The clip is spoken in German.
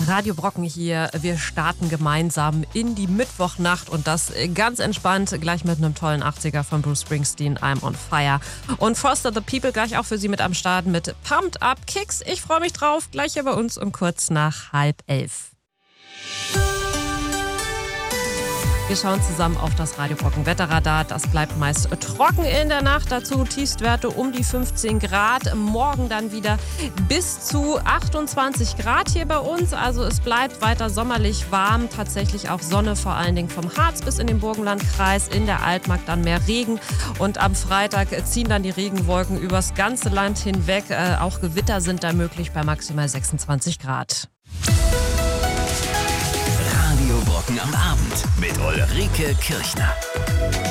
Radio Brocken hier. Wir starten gemeinsam in die Mittwochnacht und das ganz entspannt, gleich mit einem tollen 80er von Bruce Springsteen, I'm on Fire. Und Foster the People gleich auch für Sie mit am Start mit Pumped Up Kicks. Ich freue mich drauf, gleich hier bei uns um kurz nach 10:30. Wir schauen zusammen auf das Radio Brocken Wetterradar. Das bleibt meist trocken in der Nacht. Dazu Tiefstwerte um die 15 Grad. Morgen dann wieder bis zu 28 Grad hier bei uns. Also es bleibt weiter sommerlich warm. Tatsächlich auch Sonne, vor allen Dingen vom Harz bis in den Burgenlandkreis. In der Altmark dann mehr Regen. Und am Freitag ziehen dann die Regenwolken übers ganze Land hinweg. Auch Gewitter sind da möglich bei maximal 26 Grad. Radio Brocken am Abend mit Ulrike Kirchner.